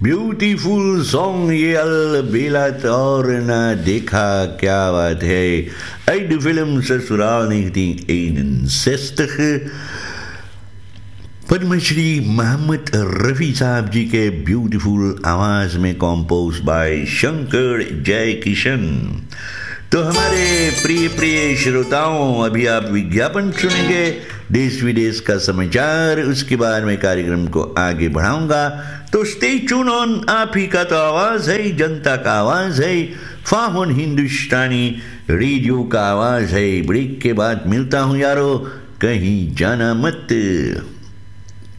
Beautiful song ये अल बेलात और ना देखा क्या बात है uit de film Sesuraal 1961 Padmashri Mohammad Rafi साहब जी के ब्यूटीफुल आवाज़ में कंपोज बाय शंकर जयकिशन। तो हमारे प्रिय प्रिय श्रोताओं, अभी आप विज्ञापन सुनेंगे, देश विदेश का समाचार, उसके बाद में कार्यक्रम को आगे बढ़ाऊंगा। तो स्टे ट्यून ऑन, आप ही का तो आवाज़ है, जनता का आवाज़ है, फाहुन हिंदुस्तानी रेडियो का आवाज़ है। ब्रेक के बाद मिलता हूँ यारो, कहीं जाना मत।